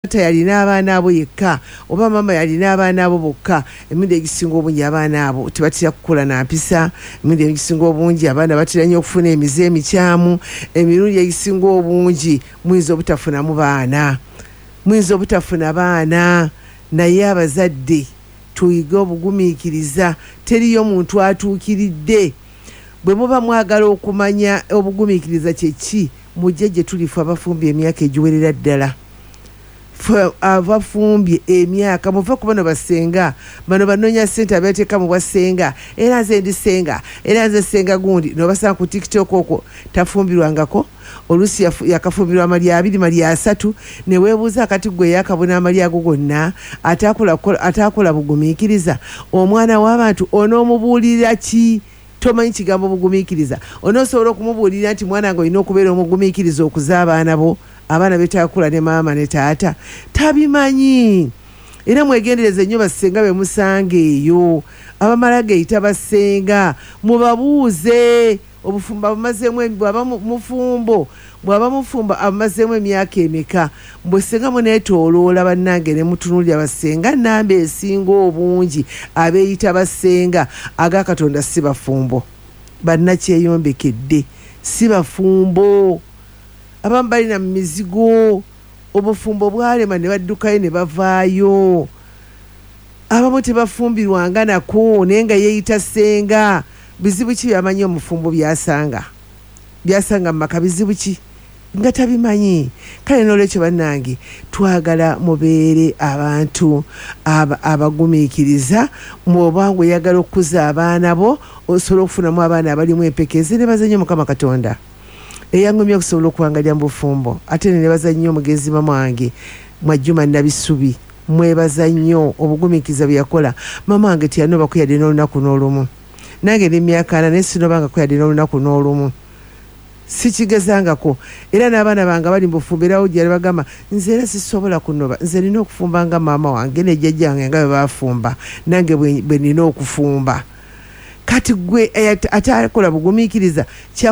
yalina abaana abo yekka oba mama yalina abaana abo bokka, emirundi egisinga obungi abaana abo tebatera kukola na mpisa, emirundi egisinga obungi abaana batera nnyo okufuna emize emikyamu, emirundi egisinga obungi muyinza obutafunamu baana, muyinza obutafuna baana. Naye abazadde tuyige obugumiikiriza, teriyo muntu atuukiridde. Bwe muba mwagala okumanya obugumiikiriza kyeki, mujje gye tulifu abafumbye emyaka egiwerera ddala. Abafumbye emyaka muve ku bano basenga, bano banoonya ssente abeeteeka mu bwasenga, era nze ndi senga, era nze senga gundi, n'obasanga ku TikTok okwo tafumbirwangako. Oluusi yakafumbirwa amalya 2 malya 3, ne weebuuza akati gwe yakabona amalya ago gonna ataakola bugumiikiriza. Omwana w'abantu onoomubuulira ki? Tomanyi kigambo bugumiikiriza. Onoosobola okumubuulira nti mwana nga olina okubeera omugumiikiriza okuza abaana bo, abaana betakula ne maama ne taata? Tabimanyi. Era mwegendereze nnyo basenga be musanga eyo, abamala geyita basenga, mubabuuze obufumba bumazeemu, bwaba mufumbo bwaba mufumba amazeemu emyaka emeka. Bwesenga muneetooloola bannange ne mutunuulira basenga nnamba esinga obungi abeeyita basenga aga Katonda si bafumbo, bannakyeyombekedde, si bafumbo. Abamu balina mu mizigo, obufumbo bwalema ne baddukayo ne bavaayo. Abamu tebafumbirwanga nako naye nga yeeyita senga. Bizibu ki byamanyi omufumbo byasanga mu maka? Bizibu ki nga tabimanyi? Kale n'olwekyo bannange twagala mubeere abantu abagumiikiriza, mwobanga oyagala okukuza abaana bo osobola okufunamu abaana abalimu empekeeze. Nebaza nnyo Mukama Katonda eyangumye okusobola okuwangalya mu bufumbo, ate nebaza nnyo omugenzi mama wange Mwajjuma Nabisubi, mwebaza nnyo obugumiikiriza bwe yakola. Mama wange teyanoba kuyadde n'olunaku n'olumu, nange n'emyaka 4 naye sinobangako yadde n'olunaku n'olumu, sikigezangako. Era n'abaana bange bali mbufumbirawo gyali bagamba nze era sisobola kunoba, nze nina okufumba nga maama wange ne jjajja wange nga bwe bafumba, nange bwe nina okufumba. Kati gwe atakola bugumiikiriza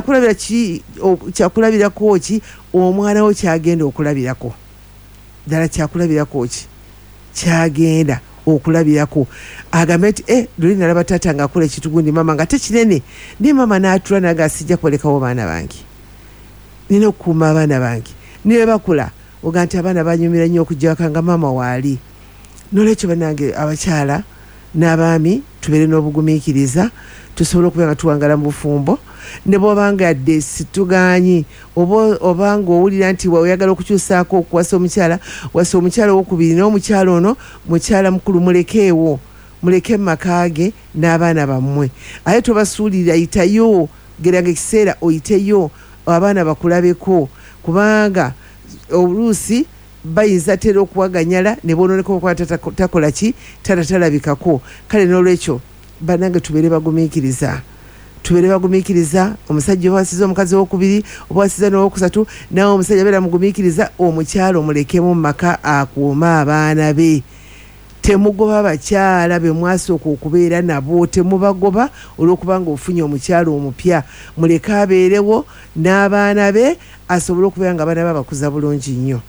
kyakulabirako ki? Omwana wo kyagenda okulabirako ddala, kyakulabirako ki? Kyagenda okulabirako agambe nti luli nalaba taata ngaakola ekitugundi mama nga tekinene, naye mama n'atula naga asijja kubalekawo baana bange, nina okukuuma abaana bange. Niwe bakula oga nti abaana banyumira nnyo okujja waka nga mama waali. N'olwekyo bannange abakyala n'abaami tubeere n'obugumiikiriza, tusobole okuba nga tuwangala mu bufumbo. Ne bw'obanga yadde situganyi obanga owulira nti oyagala okukyusaako okuwasa omukyala, wasa omukyala owokubiri n'omukyala ono mukyala mukulu, mulekeewo, muleke mu maka ge n'abaana bammwe. Aye tobasuulira, yitayo, geranga ekiseera oyiteyo abaana bakulabeko, kubanga oluusi bayinza tera okuwaganyala ne boononeka okuba takola ki, talabikako. Kale n'olwekyo bannange tubeere bagumiikiriza, tubeere bagumiikiriza. Omusajja oba wasiza omukazi owokubiri oba wasiza n'owokusatu, nawe omusajja beera mugumiikiriza. Omukyala omulekemu mu maka akuuma abaana be. Temugoba bakyala be mwasooka okubeera nabo, temubagoba olw'okubanga ofunye omukyala omupya. Muleke abeerewo n'abaana be asobole okubeera nga abaana be abakuza bulungi nnyo.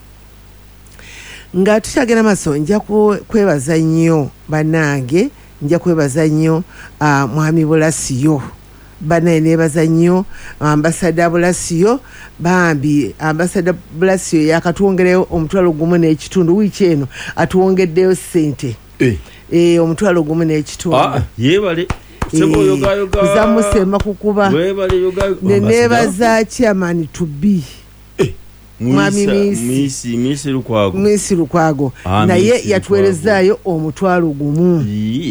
Nga tukyagenda maaso, nja kwebaza nnyo bannange, nja kwebaza nnyo Mwami Bulasiyo, banaye nebaza nnyo ambasada Bulasiyo. Bambi ambasada Bulasiyo yakatwongereyo omutwalo gumu n'ekitundu, wiiki eno atuwongeddeyo ssente omutwalo gumu n'ekitundu. Yebale kuzamusema kukuba nenebaza chairman to be Mwami Misi Lukwago naye yatuweerezaayo omutwalo gumu.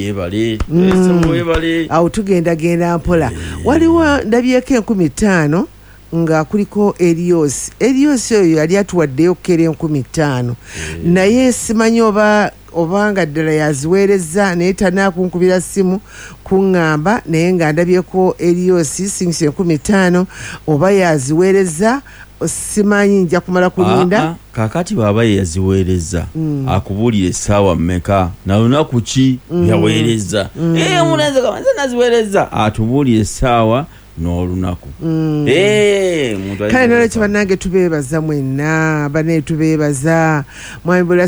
Awo tugenda mpola. Waliwo ndabyeko 15 nga kuliko Elios oyo yali atuwaddeyo kere 15, naye simanyi obanga ddala yaziweereza, naye tanaakunkubira ssimu kuŋŋamba, naye nga ndabyeko Elios singisi 15 oba yaziweereza. Simanyi, nja kumala kulinda. Kakati baba yaziweereza akubuulire essaawa mmeka na lunaku ki yaweereza. Omunanze kamanze naziweereza atubuulire essaawa n'olunaku. Kale n'olwekyo bannange tubeebaza mwenna, bane tubeebaza Mwami